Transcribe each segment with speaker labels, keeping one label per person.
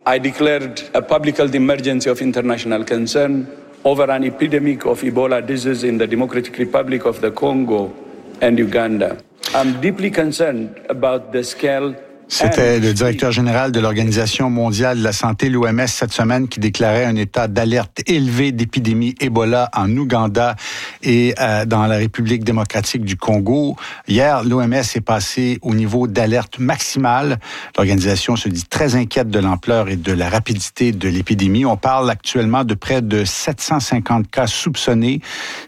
Speaker 1: I declared a public health emergency of international concern over an epidemic of Ebola disease in the Democratic Republic of the Congo and Uganda. I'm deeply concerned about the scale.
Speaker 2: C'était le directeur général de l'Organisation mondiale de la santé, l'OMS, cette semaine, qui déclarait un état d'alerte élevé d'épidémie Ebola en Ouganda et dans la République démocratique du Congo. Hier, l'OMS est passée au niveau d'alerte maximale. L'organisation se dit très inquiète de l'ampleur et de la rapidité de l'épidémie. On parle actuellement de près de 750 cas soupçonnés,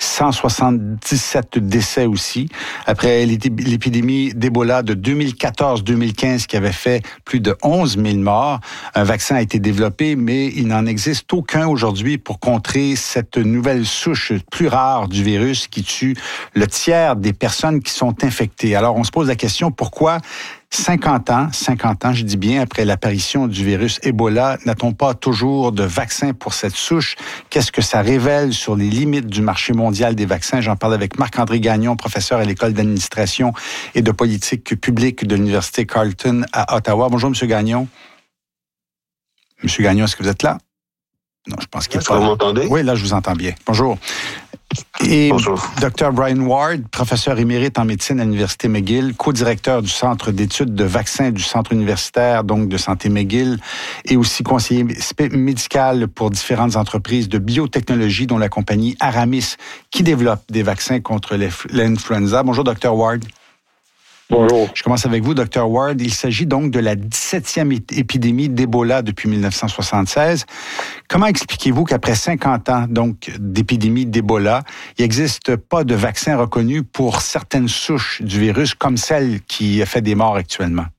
Speaker 2: 177 décès aussi. Après l'épidémie d'Ebola de 2014-2015, qui avait fait plus de 11 000 morts. Un vaccin a été développé, mais il n'en existe aucun aujourd'hui pour contrer cette nouvelle souche plus rare du virus qui tue le tiers des personnes qui sont infectées. Alors, on se pose la question, pourquoi 50 ans, je dis bien, après l'apparition du virus Ebola, n'a-t-on pas toujours de vaccin pour cette souche? Qu'est-ce que ça révèle sur les limites du marché mondial des vaccins? J'en parle avec Marc-André Gagnon, professeur à l'École d'administration et de politique publique de l'Université Carleton à Ottawa. Bonjour, M. Gagnon. M. Gagnon, est-ce que vous êtes là? Non, je pense qu'il est pas.
Speaker 3: Vous m'entendez?
Speaker 2: Oui, là, je vous entends bien. Bonjour. Et
Speaker 3: Bonjour.
Speaker 2: Dr. Brian Ward, professeur émérite en médecine à l'Université McGill, co-directeur du Centre d'études de vaccins du Centre universitaire donc de santé McGill et aussi conseiller médical pour différentes entreprises de biotechnologie, dont la compagnie Aramis, qui développe des vaccins contre l'influenza. Bonjour, Dr. Ward.
Speaker 3: Bonjour.
Speaker 2: Je commence avec vous, Dr. Ward. Il s'agit donc de la 17e épidémie d'Ebola depuis 1976. Comment expliquez-vous qu'après 50 ans donc d'épidémie d'Ebola, il n'existe pas de vaccin reconnu pour certaines souches du virus comme celle qui fait des morts actuellement?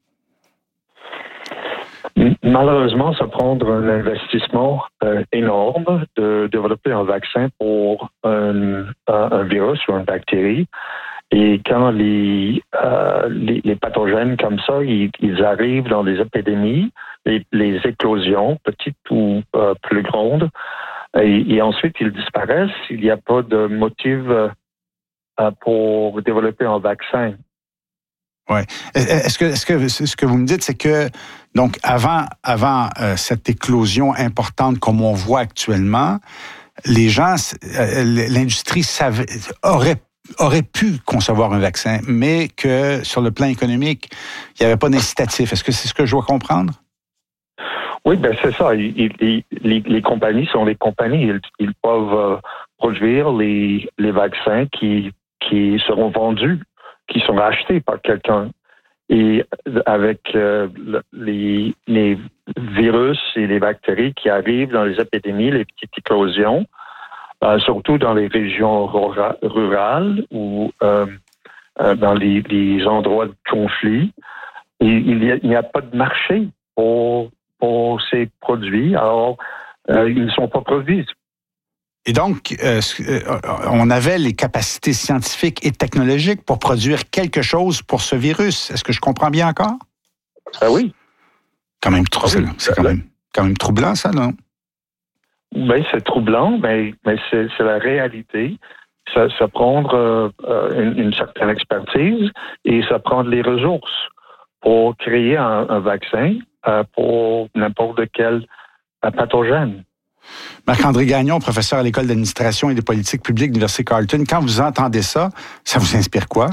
Speaker 3: Malheureusement, ça prend un investissement énorme de développer un vaccin pour un virus ou une bactérie. Et quand les pathogènes comme ça, ils arrivent dans les épidémies, les éclosions, petites ou plus grandes, et ensuite ils disparaissent, il n'y a pas de motif pour développer un vaccin.
Speaker 2: Ouais. Est-ce que ce que vous me dites, c'est que donc avant cette éclosion importante comme on voit actuellement, les gens, l'industrie aurait pu concevoir un vaccin, mais que sur le plan économique, il n'y avait pas d'incitatif. Est-ce que c'est ce que je dois comprendre?
Speaker 3: Oui, ben c'est ça. Les compagnies sont les compagnies. Ils peuvent produire les vaccins qui seront vendus, qui sont achetés par quelqu'un. Et avec les virus et les bactéries qui arrivent dans les épidémies, les petites éclosions, surtout dans les régions rurales ou dans les endroits de conflit, il n'y a pas de marché pour ces produits, alors ils ne sont pas produits.
Speaker 2: Et donc, on avait les capacités scientifiques et technologiques pour produire quelque chose pour ce virus. Est-ce que je comprends bien encore?
Speaker 3: Oui.
Speaker 2: C'est quand même troublant, ça, non?
Speaker 3: Ben, c'est troublant, mais c'est la réalité. Ça prend une certaine expertise et ça prend les ressources pour créer un vaccin pour n'importe quel pathogène.
Speaker 2: Marc-André Gagnon, professeur à l'École d'administration et de politique publique de l'Université Carleton, quand vous entendez ça, ça vous inspire quoi?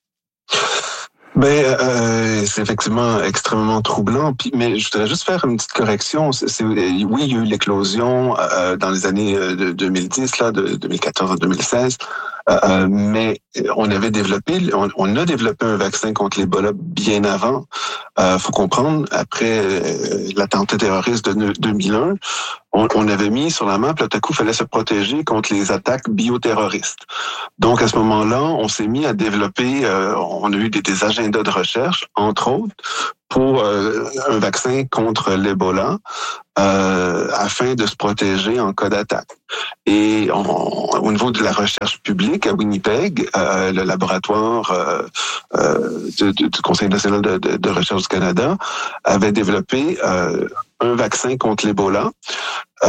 Speaker 4: C'est effectivement extrêmement troublant. Mais je voudrais juste faire une petite correction. Oui, il y a eu l'éclosion dans les années 2010, là, de 2014 à 2016. Mais on a développé un vaccin contre l'Ebola bien avant. Faut comprendre, après l'attentat terroriste de 2001, on avait mis sur la map, là, tout à coup, il fallait se protéger contre les attaques bioterroristes. Donc, à ce moment-là, on s'est mis à développer, on a eu des agendas de recherche, entre autres, pour un vaccin contre l'Ebola, afin de se protéger en cas d'attaque. Et au niveau de la recherche publique à Winnipeg, le laboratoire du Conseil national de recherche du Canada avait développé un vaccin contre l'Ebola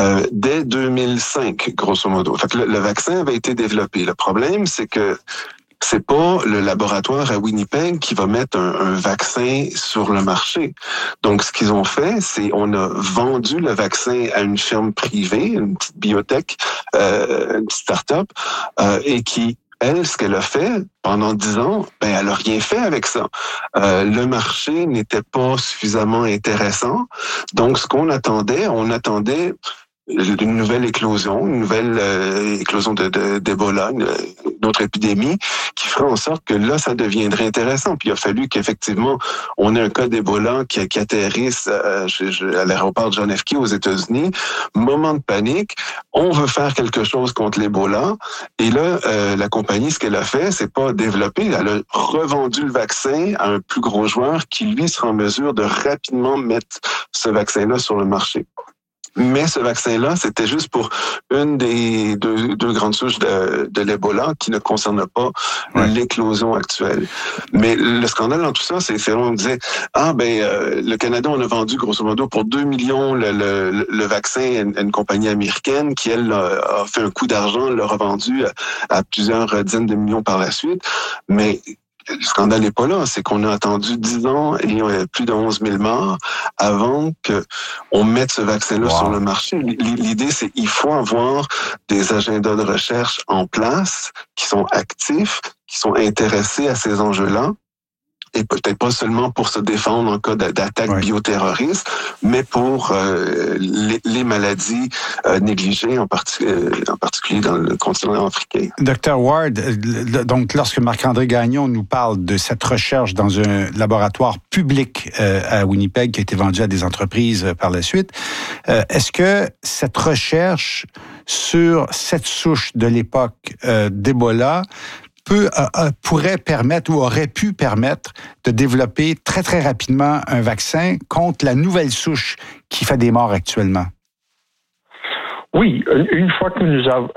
Speaker 4: dès 2005, grosso modo. Fait que le vaccin avait été développé. Le problème, c'est que c'est pas le laboratoire à Winnipeg qui va mettre un vaccin sur le marché. Donc, ce qu'ils ont fait, c'est on a vendu le vaccin à une firme privée, une petite biotech, une petite start-up, et qui, elle, ce qu'elle a fait pendant 10 ans, ben, elle a rien fait avec ça. Le marché n'était pas suffisamment intéressant. Donc, ce qu'on attendait, une nouvelle éclosion, éclosion d'Ebola, une autre épidémie, qui ferait en sorte que là, ça deviendrait intéressant. Puis il a fallu qu'effectivement, on ait un cas d'Ebola qui atterrisse à l'aéroport John F. Kennedy aux États-Unis. Moment de panique, on veut faire quelque chose contre l'Ebola. Et là, la compagnie, ce qu'elle a fait, c'est pas développer, elle a revendu le vaccin à un plus gros joueur qui, lui, sera en mesure de rapidement mettre ce vaccin-là sur le marché. Mais ce vaccin-là, c'était juste pour une des deux grandes souches de l'Ebola qui ne concerne pas l'éclosion actuelle. Mais le scandale dans tout ça, c'est on disait, le Canada, on a vendu grosso modo pour 2 millions le vaccin à une compagnie américaine qui, elle, a fait un coup d'argent, l'a revendu à plusieurs dizaines de millions par la suite. Mais le scandale n'est pas là, c'est qu'on a attendu 10 ans et il y a plus de 11 000 morts avant qu'on mette ce vaccin-là sur le marché. L'idée, c'est qu'il faut avoir des agendas de recherche en place qui sont actifs, qui sont intéressés à ces enjeux-là. Et peut-être pas seulement pour se défendre en cas d'attaque bioterroriste, mais pour les maladies négligées, en particulier dans le continent africain.
Speaker 2: Dr. Ward, donc lorsque Marc-André Gagnon nous parle de cette recherche dans un laboratoire public à Winnipeg qui a été vendu à des entreprises par la suite, est-ce que cette recherche sur cette souche de l'époque d'Ebola pourrait permettre ou aurait pu permettre de développer très, très rapidement un vaccin contre la nouvelle souche qui fait des morts actuellement?
Speaker 3: Oui, une fois que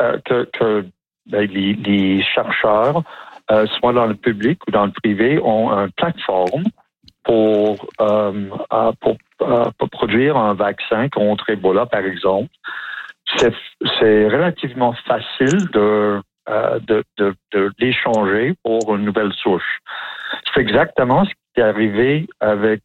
Speaker 3: les chercheurs, soit dans le public ou dans le privé, ont une plateforme pour produire un vaccin contre Ebola, par exemple, c'est relativement facile de l'échanger pour une nouvelle souche. C'est exactement ce qui est arrivé avec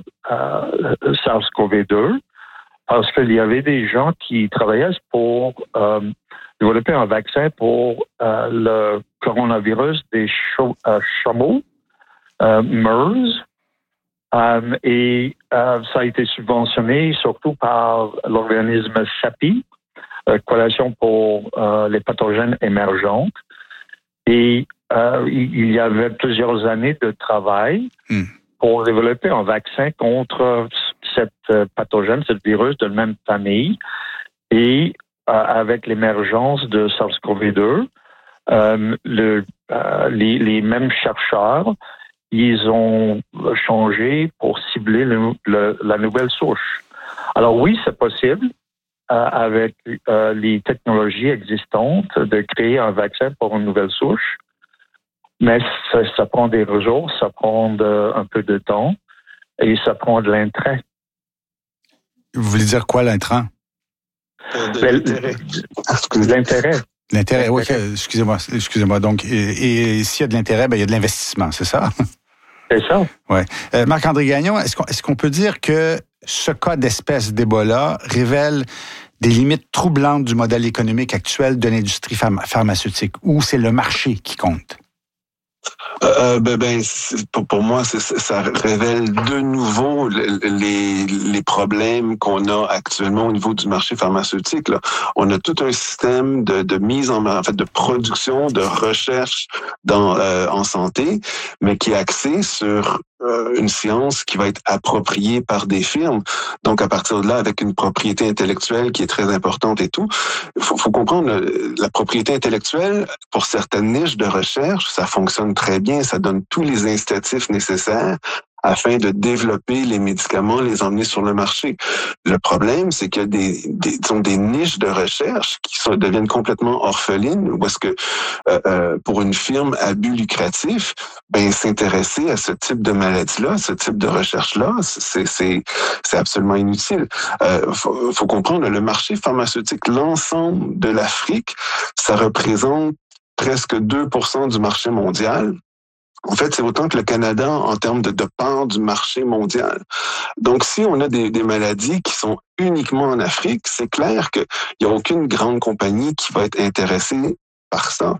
Speaker 3: SARS-CoV-2, parce qu'il y avait des gens qui travaillaient pour développer un vaccin pour le coronavirus des chameaux, MERS, et ça a été subventionné surtout par l'organisme CEPI, Coalition pour les pathogènes émergentes. Et il y avait plusieurs années de travail pour développer un vaccin contre cette pathogène, ce virus de la même famille. Et avec l'émergence de SARS-CoV-2, les mêmes chercheurs, ils ont changé pour cibler la nouvelle souche. Alors oui, c'est possible. Avec les technologies existantes, de créer un vaccin pour une nouvelle souche. Mais ça prend des ressources, ça prend un peu de temps et ça prend de l'intérêt.
Speaker 2: Vous voulez dire quoi, l'intrant?
Speaker 4: L'intérêt.
Speaker 3: L'intérêt.
Speaker 2: L'intérêt, oui, excusez-moi. Donc, et s'il y a de l'intérêt, il y a de l'investissement, c'est ça?
Speaker 3: C'est ça.
Speaker 2: Ouais. Marc-André Gagnon, est-ce qu'on peut dire que ce cas d'espèce d'Ebola révèle des limites troublantes du modèle économique actuel de l'industrie pharmaceutique, ou c'est le marché qui compte?
Speaker 4: Pour moi, ça révèle de nouveau les problèmes qu'on a actuellement au niveau du marché pharmaceutique. Là. On a tout un système de mise en fait de production, de recherche en santé, mais qui est axé sur une science qui va être appropriée par des firmes. Donc, à partir de là, avec une propriété intellectuelle qui est très importante et tout, faut comprendre, la propriété intellectuelle, pour certaines niches de recherche, ça fonctionne très bien, ça donne tous les incitatifs nécessaires afin de développer les médicaments, les emmener sur le marché. Le problème, c'est qu'il y a des niches de recherche qui deviennent complètement orphelines, où est-ce que pour une firme à but lucratif, s'intéresser à ce type de maladie-là, ce type de recherche-là, c'est absolument inutile. Faut comprendre, le marché pharmaceutique, l'ensemble de l'Afrique, ça représente presque 2% du marché mondial. En fait, c'est autant que le Canada en termes de part du marché mondial. Donc, si on a des maladies qui sont uniquement en Afrique, c'est clair qu'il n'y a aucune grande compagnie qui va être intéressée par ça.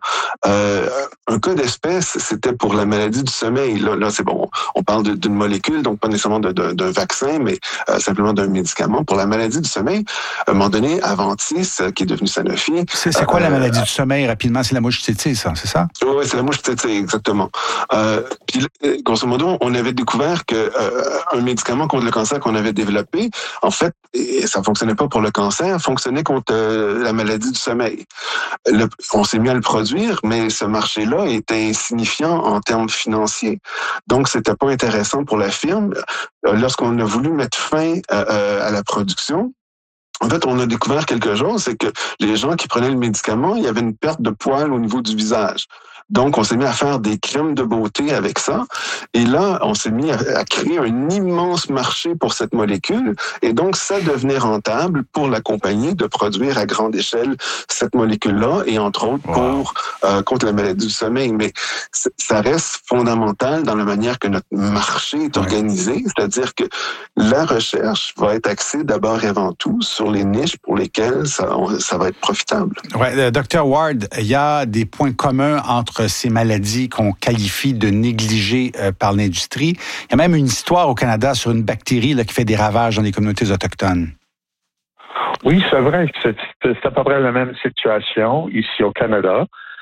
Speaker 4: Un cas d'espèce, c'était pour la maladie du sommeil. Là, c'est bon, on parle d'une molécule, donc pas nécessairement d'un vaccin, mais simplement d'un médicament. Pour la maladie du sommeil, à un moment donné, Aventis, qui est devenu Sanofi...
Speaker 2: C'est quoi la maladie du sommeil, rapidement? C'est la mouche tsetse, ça, c'est ça?
Speaker 4: Oui, c'est la mouche tsetse, exactement. Puis, grosso modo, on avait découvert que un médicament contre le cancer qu'on avait développé, en fait, et ça fonctionnait pas pour le cancer, fonctionnait contre la maladie du sommeil. On s'est mis à le produire, mais ce marché-là était insignifiant en termes financiers. Donc, c'était pas intéressant pour la firme. Lorsqu'on a voulu mettre fin à la production, en fait, on a découvert quelque chose, c'est que les gens qui prenaient le médicament, il y avait une perte de poils au niveau du visage. Donc, on s'est mis à faire des crèmes de beauté avec ça. Et là, on s'est mis à créer un immense marché pour cette molécule. Et donc, ça devenait rentable pour la compagnie de produire à grande échelle cette molécule-là et entre autres pour contre la maladie du sommeil. Mais ça reste fondamental dans la manière que notre marché est organisé. C'est-à-dire que la recherche va être axée d'abord et avant tout sur les niches pour lesquelles ça va être profitable.
Speaker 2: Ouais, Dr. Ward, il y a des points communs entre ces maladies qu'on qualifie de négligées par l'industrie. Il y a même une histoire au Canada sur une bactérie là, qui fait des ravages dans les communautés autochtones.
Speaker 3: Oui, c'est vrai que c'est à peu près la même situation ici au Canada.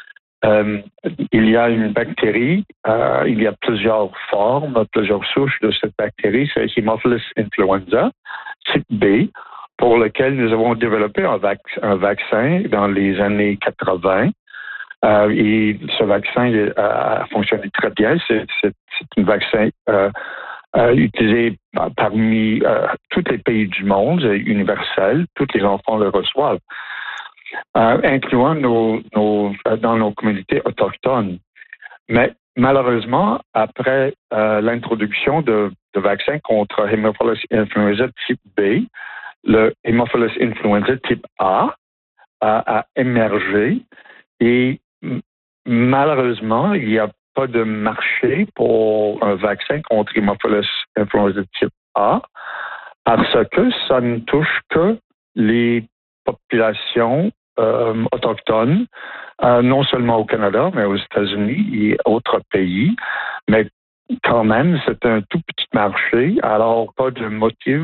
Speaker 3: Il y a une bactérie, il y a plusieurs formes, plusieurs souches de cette bactérie. C'est Haemophilus influenza, type B, pour lequel nous avons développé un vaccin dans les années 80. Et ce vaccin a fonctionné très bien. C'est un vaccin utilisé parmi tous les pays du monde, universel. Tous les enfants le reçoivent, incluant dans nos communautés autochtones. Mais malheureusement, après l'introduction de vaccins contre Haemophilus influenza type B, le Haemophilus influenza type A a émergé et malheureusement, il n'y a pas de marché pour un vaccin contre Haemophilus influenza type A parce que ça ne touche que les populations autochtones, non seulement au Canada, mais aux États-Unis et autres pays. Mais quand même, c'est un tout petit marché, alors pas de motif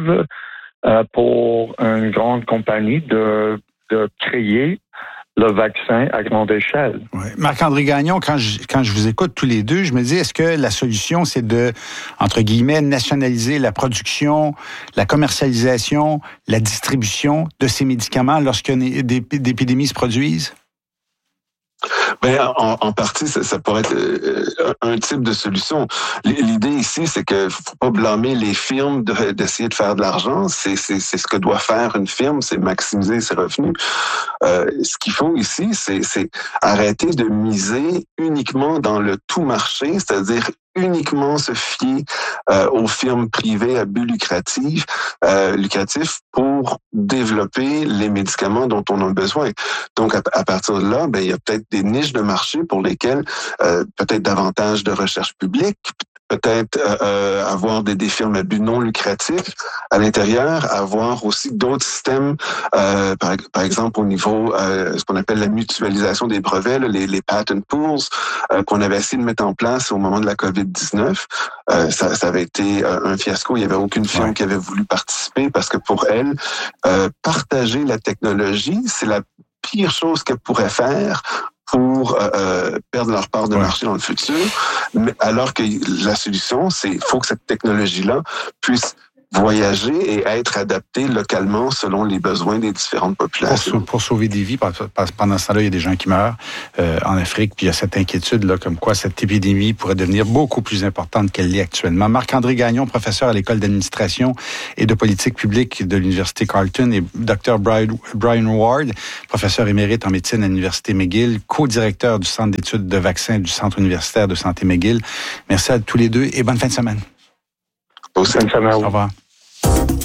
Speaker 3: pour une grande compagnie de créer le vaccin à grande échelle.
Speaker 2: Oui. Marc-André Gagnon, quand je vous écoute tous les deux, je me dis, est-ce que la solution, c'est de, entre guillemets, nationaliser la production, la commercialisation, la distribution de ces médicaments lorsqu'une épidémie se produise?
Speaker 4: Ben, en partie, ça pourrait être un type de solution. L'idée ici, c'est que faut pas blâmer les firmes d'essayer de faire de l'argent. C'est ce que doit faire une firme, c'est maximiser ses revenus. Ce qu'il faut ici, c'est arrêter de miser uniquement dans le tout marché, c'est-à-dire uniquement se fier aux firmes privées à but lucratif pour développer les médicaments dont on a besoin. Donc, à partir de là, il y a peut-être des niches de marché pour lesquelles peut-être davantage de recherche publique, peut-être avoir des firmes à but non lucratif à l'intérieur, avoir aussi d'autres systèmes, par exemple au niveau ce qu'on appelle la mutualisation des brevets, là, les patent pools, qu'on avait essayé de mettre en place au moment de la COVID-19. Ça avait été un fiasco. Il n'y avait aucune firme qui avait voulu participer parce que pour elle, partager la technologie, c'est la pire chose qu'elle pourrait faire pour perdre leur part de marché dans le futur. Mais alors que la solution, c'est faut que cette technologie-là puisse voyager et être adaptée localement selon les besoins des différentes populations.
Speaker 2: Pour sauver des vies, parce que pendant ce temps-là, il y a des gens qui meurent en Afrique, puis il y a cette inquiétude là, comme quoi cette épidémie pourrait devenir beaucoup plus importante qu'elle l'est actuellement. Marc-André Gagnon, professeur à l'École d'administration et de politique publique de l'Université Carleton, et Dr. Brian Ward, professeur émérite en médecine à l'Université McGill, co-directeur du Centre d'études de vaccins du Centre universitaire de santé McGill. Merci à tous les deux et bonne fin de semaine.
Speaker 4: Bonne fin de semaine.
Speaker 2: Au revoir.